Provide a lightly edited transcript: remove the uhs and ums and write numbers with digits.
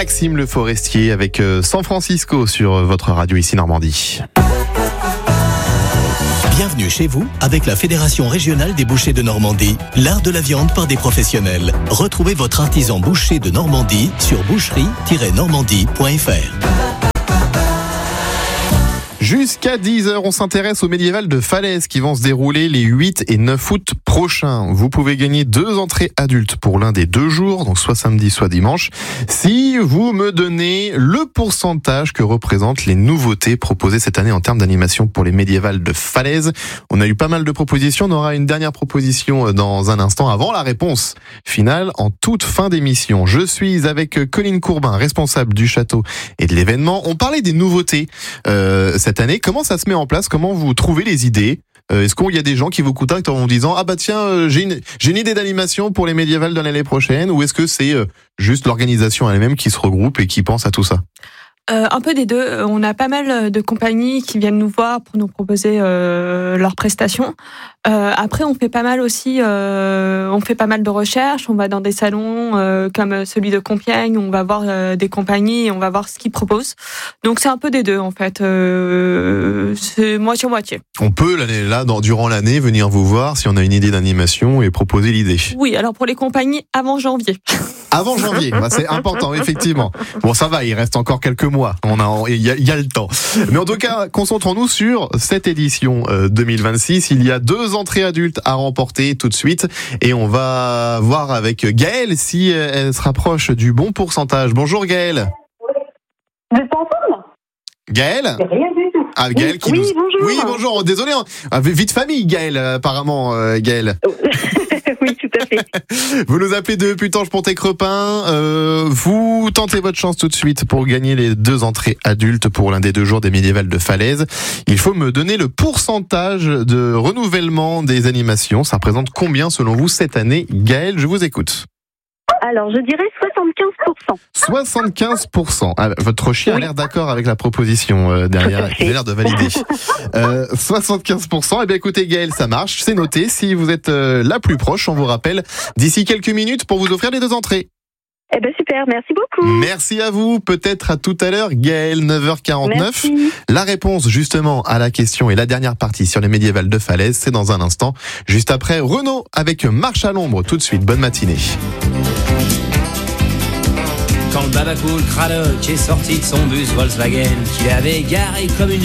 Maxime Le Forestier avec San Francisco sur votre radio ici Normandie. Bienvenue chez vous avec la Fédération régionale des bouchers de Normandie, l'art de la viande par des professionnels. Retrouvez votre artisan boucher de Normandie sur boucherie-normandie.fr. Jusqu'à 10h, on s'intéresse au médiéval de Falaise qui vont se dérouler les 8 et 9 août prochains. Vous pouvez gagner 2 entrées adultes pour l'un des 2 jours, donc soit samedi, soit dimanche, si vous me donnez le pourcentage que représentent les nouveautés proposées cette année en termes d'animation pour les médiévals de Falaise. On a eu pas mal de propositions, on aura une dernière proposition dans un instant avant la réponse finale en toute fin d'émission. Je suis avec Colline Courbin, responsable du château et de l'événement. On parlait des nouveautés cette année. Comment ça se met en place? Comment vous trouvez les idées? Est-ce qu'il y a des gens qui vous contactent en vous disant « Ah bah tiens, j'ai une idée d'animation pour les médiévals de l'année prochaine » ou est-ce que c'est juste l'organisation elle-même qui se regroupe et qui pense à tout ça? Un peu des deux. On a pas mal de compagnies qui viennent nous voir pour nous proposer leurs prestations. Après, on fait pas mal aussi. On fait pas mal de recherches. On va dans des salons comme celui de Compiègne. On va voir des compagnies et on va voir ce qu'ils proposent. Donc c'est un peu des deux en fait. C'est moitié-moitié. On peut durant l'année venir vous voir si on a une idée d'animation et proposer l'idée. Oui, alors pour les compagnies avant janvier. Avant janvier, c'est important, effectivement. Bon, ça va, il reste encore quelques mois. Il y a le temps. Mais en tout cas, concentrons-nous sur cette édition 2026. Il y a 2 entrées adultes à remporter tout de suite. Et on va voir avec Gaëlle si elle se rapproche du bon pourcentage. Bonjour Gaëlle. Vous êtes pas ensemble? Gaëlle? Rien du tout. Ah, Gaëlle qui bonjour. Oui, bonjour. Désolé. Vie de famille, Gaëlle, apparemment, Gaëlle. Oui, tout à fait. Vous nous appelez de Putange-Pontet-Crepin. Vous tentez votre chance tout de suite pour gagner les 2 entrées adultes pour l'un des 2 jours des médiévals de Falaise. Il faut me donner le pourcentage de renouvellement des animations. Ça représente combien selon vous cette année? Gaëlle, je vous écoute. Alors, je dirais 75%. 75%. Ah, votre chien a l'air d'accord avec la proposition derrière. Il a l'air de valider. 75%. Eh bien, écoutez, Gaëlle, ça marche. C'est noté. Si vous êtes la plus proche, on vous rappelle d'ici quelques minutes pour vous offrir les 2 entrées. Eh ben super, merci beaucoup. Merci à vous. Peut-être à tout à l'heure, Gaëlle, 9h49. Merci. La réponse, justement, à la question et la dernière partie sur les médiévals de Falaise, c'est dans un instant. Juste après, Renaud avec Marche à l'ombre. Tout de suite, bonne matinée. Quand le Babacool Cradock est sorti de son bus Volkswagen, qu'il avait garé comme une